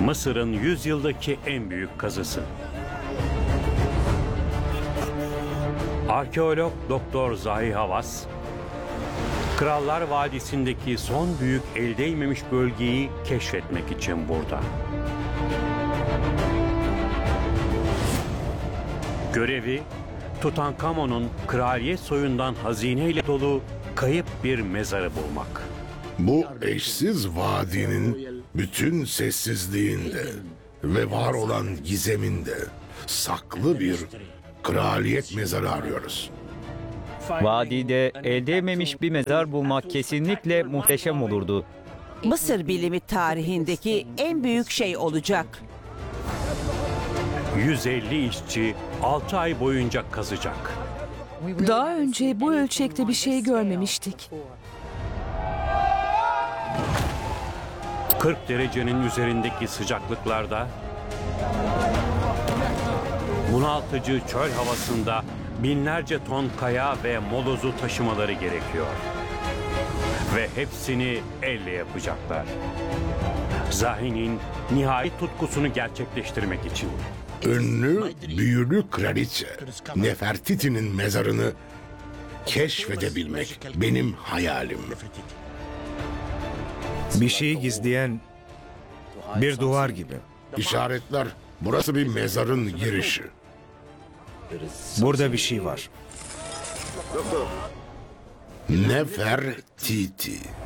Mısır'ın 100 yıldaki en büyük kazısı. Arkeolog Doktor Zahi Hawass, Krallar Vadisi'ndeki son büyük el değmemiş bölgeyi keşfetmek için burada. Görevi, Tutankamon'un kraliyet soyundan hazineyle dolu kayıp bir mezarı bulmak. Bu eşsiz vadinin bütün sessizliğinde ve var olan gizeminde saklı bir kraliyet mezarı arıyoruz. Vadide elde edilmemiş bir mezar bulmak kesinlikle muhteşem olurdu. Mısır bilimi tarihindeki en büyük şey olacak. 150 işçi 6 ay boyunca kazacak. Daha önce bu ölçekte bir şey görmemiştik. 40 derecenin üzerindeki sıcaklıklarda, bunaltıcı çöl havasında binlerce ton kaya ve molozu taşımaları gerekiyor. Ve hepsini elle yapacaklar. Zahi'nin nihai tutkusunu gerçekleştirmek için. Ünlü büyülü kraliçe Nefertiti'nin mezarını keşfedebilmek benim hayalim. Bir şeyi gizleyen bir duvar gibi. İşaretler, burası bir mezarın girişi. Burada bir şey var. Nefertiti.